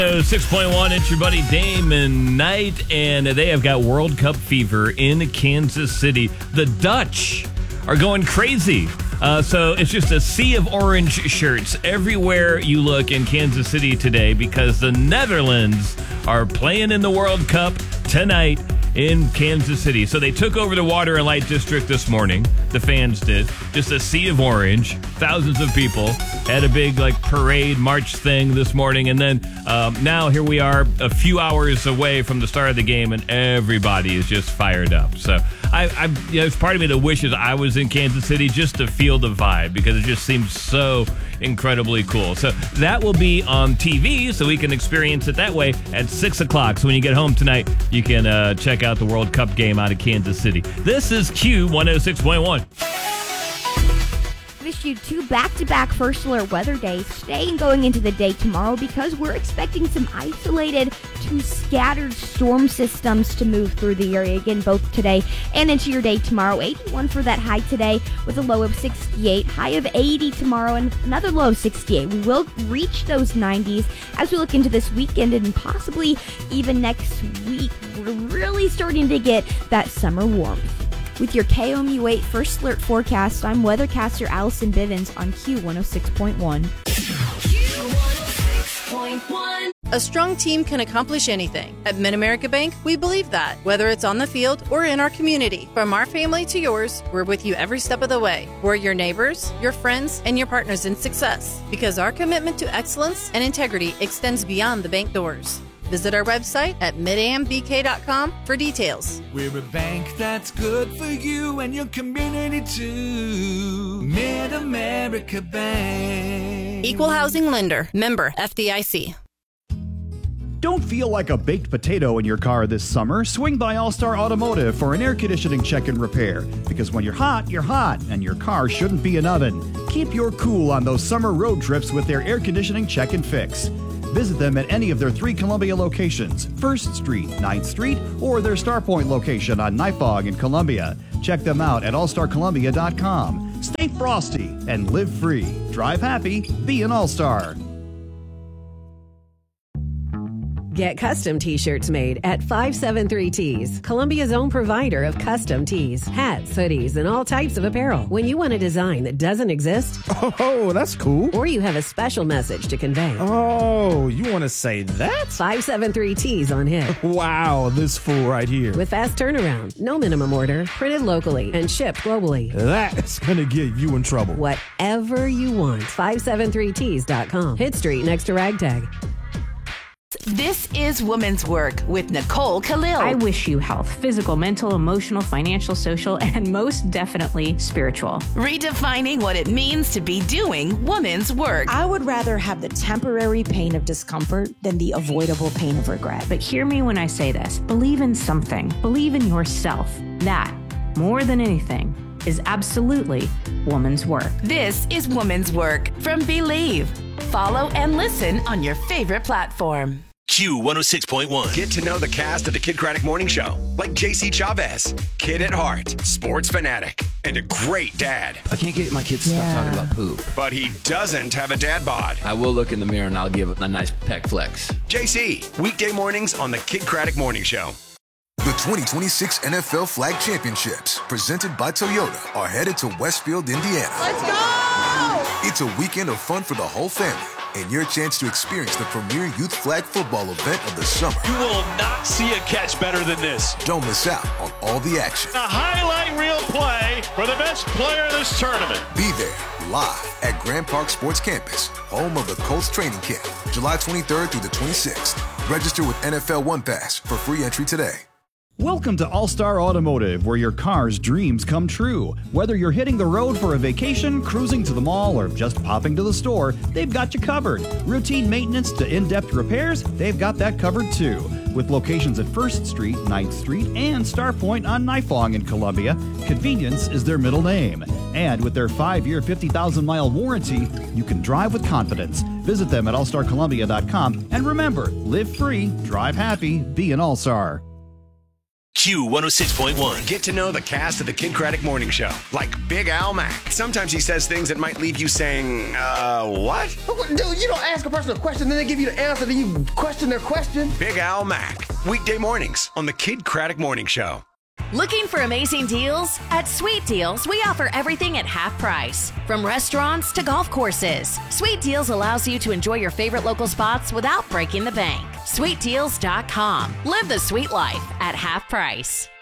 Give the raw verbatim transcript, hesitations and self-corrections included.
six point one, it's your buddy Damon Knight, and they have got World Cup fever in Kansas City. The Dutch are going crazy. Uh, so it's just a sea of orange shirts everywhere you look in Kansas City today because the Netherlands are playing in the World Cup tonight in Kansas City. So they took over the Water and Light District this morning. The fans did. Just a sea of orange. Thousands of people had a big like parade march thing this morning. And then um, now here we are a few hours away from the start of the game and everybody is just fired up. So I, I you know, it's part of me that wishes I was in Kansas City just to feel the vibe because it just seems so incredibly cool. So that will be on T V so we can experience it that way at six o'clock. So when you get home tonight, you can uh, check out the World Cup game out of Kansas City. This is Q one oh six point one. Wish you two back-to-back first alert weather days today and going into the day tomorrow because we're expecting some isolated to scattered storm systems to move through the area again both today and into your day tomorrow. eighty-one for that high today with a low of sixty-eight, high of eighty tomorrow and another low of sixty-eight. We will reach those nineties as we look into this weekend and possibly even next week. We're really starting to get that summer warmth. With your K O M U eight First Alert forecast, I'm weathercaster Allison Bivens on Q one oh six point one. A strong team can accomplish anything. At Mid-America Bank, we believe that, whether it's on the field or in our community. From our family to yours, we're with you every step of the way. We're your neighbors, your friends, and your partners in success. Because our commitment to excellence and integrity extends beyond the bank doors. Visit our website at mid am b k dot com for details. We're a bank that's good for you and your community too. Mid-America Bank. Equal housing lender. Member F D I C. Don't feel like a baked potato in your car this summer. Swing by All-Star Automotive for an air conditioning check and repair. Because when you're hot, you're hot, and your car shouldn't be an oven. Keep your cool on those summer road trips with their air conditioning check and fix. Visit them at any of their three Columbia locations, first Street, ninth Street, or their Starpoint location on Nipawg in Columbia. Check them out at all star columbia dot com. Stay frosty and live free. Drive happy, be an All-Star. Get custom t-shirts made at five seven three Tees, Columbia's own provider of custom tees, hats, hoodies, and all types of apparel. When you want a design that doesn't exist, oh, that's cool. Or you have a special message to convey. Oh, you want to say that? five seven three Tees on hit. Wow, this fool right here. With fast turnaround, no minimum order, printed locally, and shipped globally. That's going to get you in trouble. Whatever you want, five seven three tees dot com. Hit Street next to Ragtag. This is Women's Work with Nicole Khalil. I wish you health, physical, mental, emotional, financial, social, and most definitely spiritual. Redefining what it means to be doing women's work. I would rather have the temporary pain of discomfort than the avoidable pain of regret. But hear me when I say this. Believe in something. Believe in yourself. That, more than anything, is absolutely woman's work. This is Woman's Work from Believe. Follow and listen on your favorite platform. Q one oh six point one. Get to know the cast of the Kid Craddock Morning Show, like J C Chavez, kid at heart, sports fanatic, and a great dad. I can't get my kids to yeah. stop talking about poop. But he doesn't have a dad bod. I will look in the mirror and I'll give a nice peck flex. J C, weekday mornings on the Kid Craddock Morning Show. The twenty twenty-six N F L Flag Championships, presented by Toyota, are headed to Westfield, Indiana. Let's go! It's a weekend of fun for the whole family, and your chance to experience the premier youth flag football event of the summer. You will not see a catch better than this. Don't miss out on all the action. A highlight reel play for the best player in this tournament. Be there, live at Grand Park Sports Campus, home of the Colts training camp, July twenty-third through the twenty-sixth. Register with N F L One Pass for free entry today. Welcome to All-Star Automotive, where your car's dreams come true. Whether you're hitting the road for a vacation, cruising to the mall, or just popping to the store, they've got you covered. Routine maintenance to in-depth repairs, they've got that covered too. With locations at first Street, ninth Street, and Starpoint on Nipawg in Columbia, convenience is their middle name. And with their five-year, fifty thousand mile warranty, you can drive with confidence. Visit them at all star columbia dot com. And remember, live free, drive happy, be an All-Star. Q one oh six point one. Get to know the cast of the Kid Craddock Morning Show, like Big Al Mack. Sometimes he says things that might leave you saying, uh, what? Dude, you don't ask a person a question, then they give you the answer, then you question their question. Big Al Mack. Weekday mornings on the Kid Craddock Morning Show. Looking for amazing deals? At Sweet Deals, we offer everything at half price. From restaurants to golf courses, Sweet Deals allows you to enjoy your favorite local spots without breaking the bank. sweet deals dot com. Live the sweet life at half price.